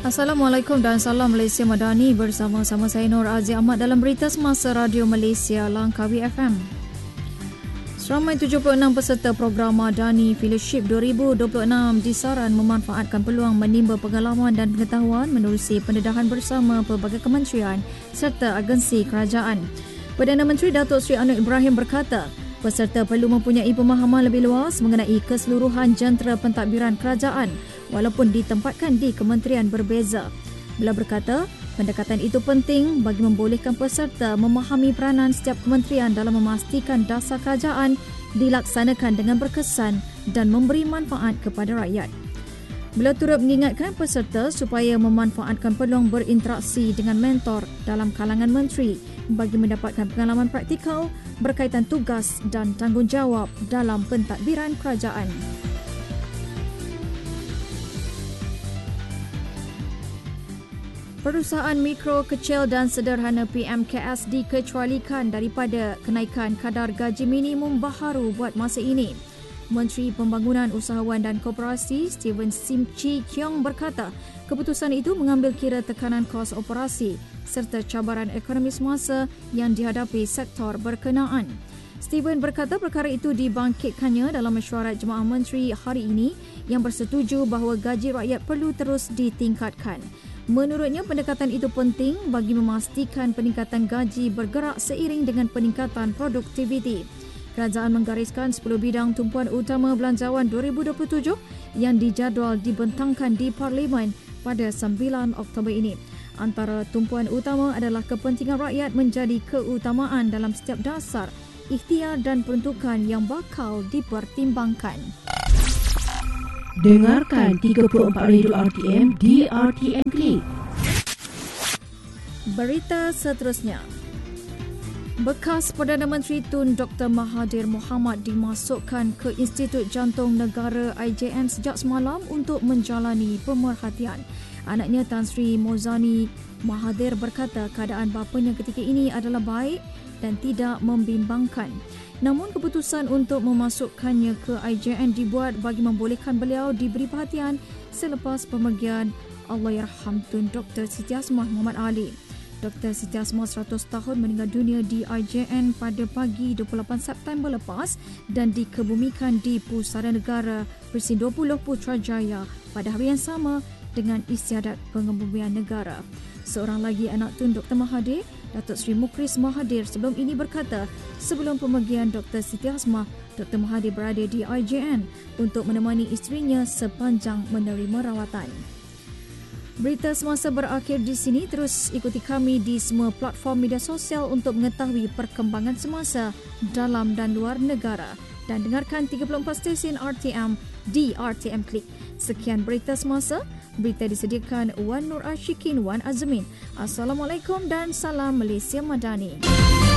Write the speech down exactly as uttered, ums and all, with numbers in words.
Assalamualaikum dan salam Malaysia Madani, bersama-sama saya Nur Aziz Ahmad dalam berita semasa Radio Malaysia Langkawi F M. Seramai tujuh puluh enam peserta program Madani Fellowship dua ribu dua puluh enam disaran memanfaatkan peluang menimba pengalaman dan pengetahuan menerusi pendedahan bersama pelbagai kementerian serta agensi kerajaan. Perdana Menteri Datuk Seri Anwar Ibrahim berkata, peserta perlu mempunyai pemahaman lebih luas mengenai keseluruhan jentera pentadbiran kerajaan walaupun ditempatkan di kementerian berbeza. Beliau berkata, pendekatan itu penting bagi membolehkan peserta memahami peranan setiap kementerian dalam memastikan dasar kerajaan dilaksanakan dengan berkesan dan memberi manfaat kepada rakyat. Beliau turut mengingatkan peserta supaya memanfaatkan peluang berinteraksi dengan mentor dalam kalangan menteri bagi mendapatkan pengalaman praktikal berkaitan tugas dan tanggungjawab dalam pentadbiran kerajaan. Perusahaan mikro, kecil dan sederhana P M K S dikecualikan daripada kenaikan kadar gaji minimum baharu buat masa ini. Menteri Pembangunan Usahawan dan Koperasi Steven Sim Chee Kiong berkata, keputusan itu mengambil kira tekanan kos operasi serta cabaran ekonomi semasa yang dihadapi sektor berkenaan. Steven berkata perkara itu dibangkitkannya dalam mesyuarat Jemaah Menteri hari ini yang bersetuju bahawa gaji rakyat perlu terus ditingkatkan. Menurutnya, pendekatan itu penting bagi memastikan peningkatan gaji bergerak seiring dengan peningkatan produktiviti. Kerajaan menggariskan sepuluh bidang tumpuan utama belanjawan dua ribu dua puluh tujuh yang dijadual dibentangkan di Parlimen pada sembilan Oktober ini. Antara tumpuan utama adalah kepentingan rakyat menjadi keutamaan dalam setiap dasar, ikhtiar dan peruntukan yang bakal dipertimbangkan. Dengarkan tiga puluh empat Radio R T M di R T M Klik. Berita seterusnya. Bekas Perdana Menteri Tun Doktor Mahathir Mohamad dimasukkan ke Institut Jantung Negara I J N sejak semalam untuk menjalani pemerhatian. Anaknya Tan Sri Mozani Mahathir berkata keadaan bapanya ketika ini adalah baik dan tidak membimbangkan. Namun keputusan untuk memasukkannya ke I J N dibuat bagi membolehkan beliau diberi perhatian selepas pemergian Allahyarham Tun Doktor Siti Asmah Muhammad Ali. Doktor Siti Asmah seratus tahun meninggal dunia di I J N pada pagi dua puluh lapan September lepas dan dikebumikan di Pusara Negara Presin dua puluh Putrajaya pada hari yang sama dengan istiadat pengebumian negara. Seorang lagi anak Tun Doktor Mahathir, Datuk Seri Mukris Mahathir sebelum ini berkata, sebelum pemergian Doktor Siti Asmah, Doktor Mahathir berada di I J N untuk menemani isterinya sepanjang menerima rawatan. Berita semasa berakhir di sini. Terus ikuti kami di semua platform media sosial untuk mengetahui perkembangan semasa dalam dan luar negara. Dan dengarkan tiga puluh empat stesen R T M di R T M Klik. Sekian berita semasa. Berita disediakan Wan Nur Ashikin Wan Azmin. Assalamualaikum dan salam Malaysia Madani.